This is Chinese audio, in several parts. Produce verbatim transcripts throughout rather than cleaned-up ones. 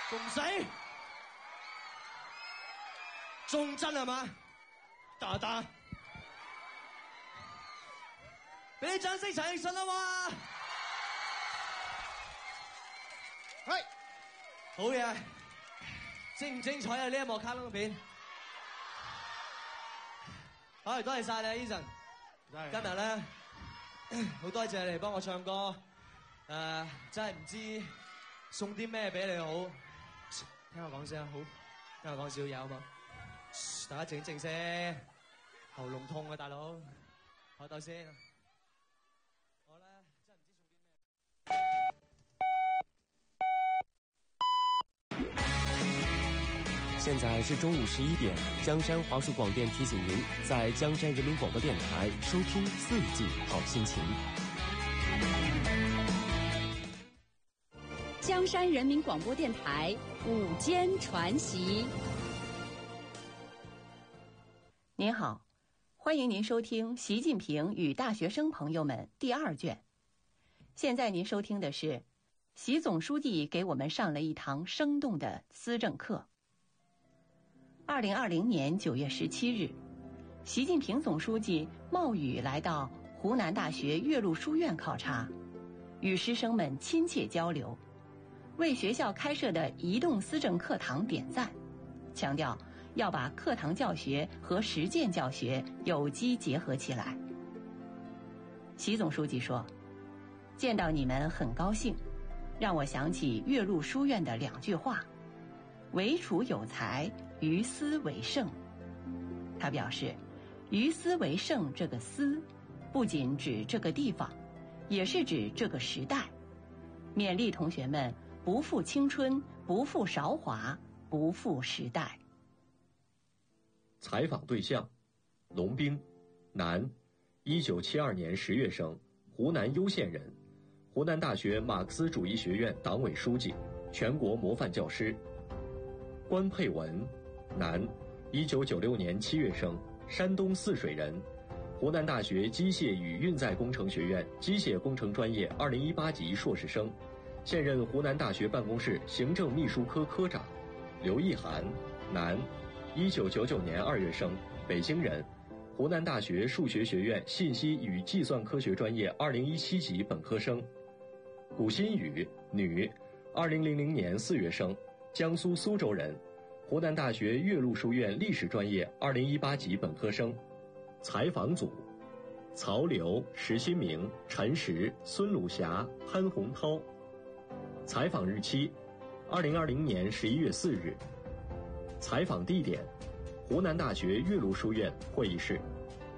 仲唔死？仲真係嘛？打打，俾啲掌聲陳奕迅啊嘛！係，好嘢，精唔精彩啊？呢一幕卡通片，好，多謝晒你 Eason， 今日咧好多謝你嚟幫我唱歌，誒、呃，真係唔知送啲咩俾你好，聽我講聲好，聽我講少嘢好冇？大家靜靜先，喉嚨痛啊，大佬，開到先。我咧真係唔知送啲咩。 现在是中午十一点，江山华数广电提醒您，在江山人民广播电台收听四季好心情。 江山人民广播电台午间传习。 您好，欢迎您收听《习近平与大学生朋友们》第二卷。现在您收听的是习总书记给我们上了一堂生动的思政课。二零二零年九月十七日，习近平总书记冒雨来到湖南大学岳麓书院考察，与师生们亲切交流，为学校开设的移动思政课堂点赞，强调要把课堂教学和实践教学有机结合起来。习总书记说，见到你们很高兴，让我想起岳麓书院的两句话，唯楚有才，于斯为盛。他表示，于斯为盛这个斯不仅指这个地方，也是指这个时代，勉励同学们不负青春，不负韶华，不负时代。 采访对象：龙兵，男，一九七二年十月生，湖南攸县人，湖南大学马克思主义学院党委书记，全国模范教师。关佩文，男，一九九六年七月生，山东泗水人，湖南大学机械与运载工程学院机械工程专业二零一八级硕士生，现任湖南大学办公室行政秘书科科长。刘意涵，男，一九九九年二月生，北京人，湖南大学数学学院信息与计算科学专业二零一七级本科生。古新宇，女，二零零零年四月生，江苏苏州人，湖南大学岳麓书院历史专业二零一八级本科生。采访组：曹刘、石新明、陈实、孙鲁霞、潘洪涛。采访日期：二零二零年十一月四日。采访地点：湖南大学岳麓书院会议室。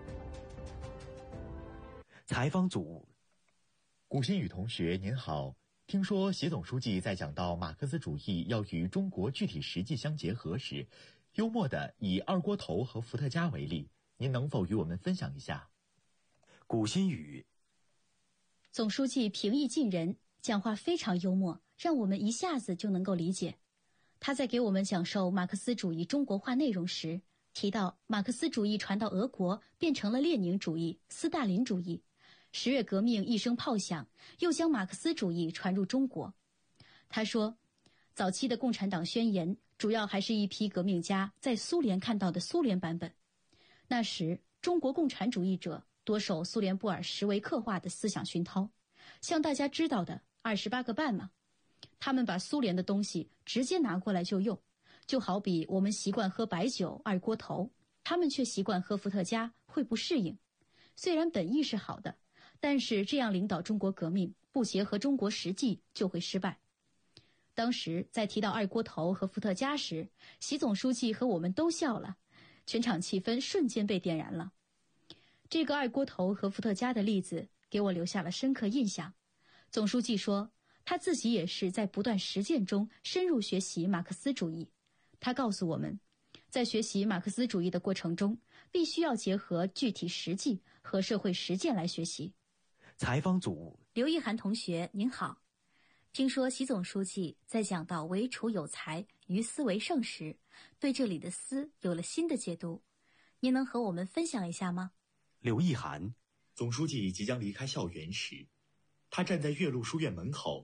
采访组：古新宇同学您好，听说习总书记在讲到马克思主义要与中国具体实际相结合时，幽默地以二锅头和伏特加为例，您能否与我们分享一下？ 古新宇： 总书记平易近人，讲话非常幽默，让我们一下子就能够理解。他在给我们讲授马克思主义中国化内容时，提到马克思主义传到俄国变成了列宁主义、斯大林主义，十月革命一声炮响，又将马克思主义传入中国。他说，早期的共产党宣言主要还是一批革命家在苏联看到的苏联版本，那时中国共产主义者多受苏联布尔什维克化的思想熏陶，像大家知道的二十八个半嘛，他们把苏联的东西直接拿过来就用，就好比我们习惯喝白酒二锅头，他们却习惯喝伏特加，会不适应。虽然本意是好的，但是这样领导中国革命不结合中国实际就会失败。当时在提到二锅头和伏特加时，习总书记和我们都笑了，全场气氛瞬间被点燃了。这个二锅头和伏特加的例子给我留下了深刻印象。总书记说，他自己也是在不断实践中深入学习马克思主义。他告诉我们，在学习马克思主义的过程中，必须要结合具体实际和社会实践来学习。 采访组： 刘意涵同学您好，听说习总书记在讲到唯楚有才，于斯为盛时，对这里的斯有了新的解读，您能和我们分享一下吗？ 刘意涵： 总书记即将离开校园时，他站在岳麓书院门口，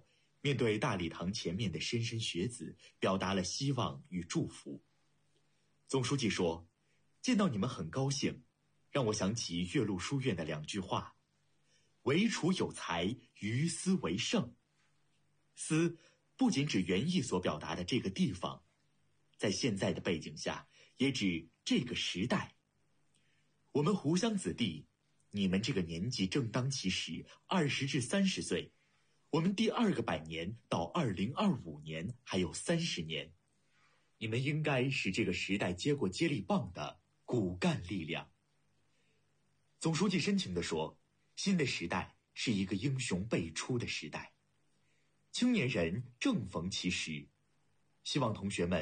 面对大礼堂前面的莘莘学子，表达了希望与祝福。总书记说：“见到你们很高兴，让我想起岳麓书院的两句话：‘唯楚有才，于斯为盛’。斯不仅指原意所表达的这个地方，在现在的背景下，也指这个时代。我们湖湘子弟，你们这个年纪正当其时，二十至三十岁。我们第二个百年到二零二五年还有三十年，你们应该是这个时代接过接力棒的骨干力量。”总书记深情地说：“新的时代是一个英雄辈出的时代，青年人正逢其时，希望同学们